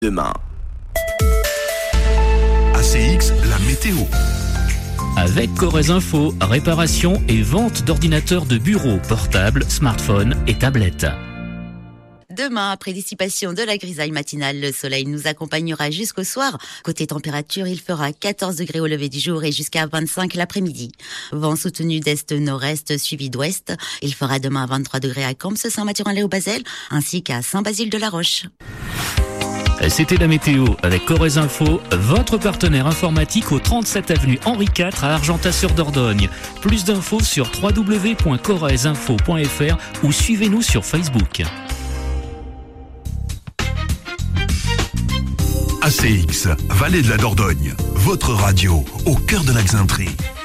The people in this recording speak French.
demain. ACX, la météo. Avec Corrèze Info, réparation et vente d'ordinateurs de bureau, portables, smartphones et tablettes. Demain, après dissipation de la grisaille matinale, le soleil nous accompagnera jusqu'au soir. Côté température, il fera 14 degrés au lever du jour et jusqu'à 25 l'après-midi. Vent soutenu d'est-nord-est suivi d'ouest. Il fera demain 23 degrés à Comps, Saint-Mathurin-Léo-Bazel ainsi qu'à Saint-Basile-de-la-Roche. C'était la météo avec Corrèze Info, votre partenaire informatique au 37 avenue Henri IV à Argentat-sur-Dordogne. Plus d'infos sur www.corrèzeinfo.fr ou suivez-nous sur Facebook. ACX, Vallée de la Dordogne, votre radio au cœur de la Xainterie.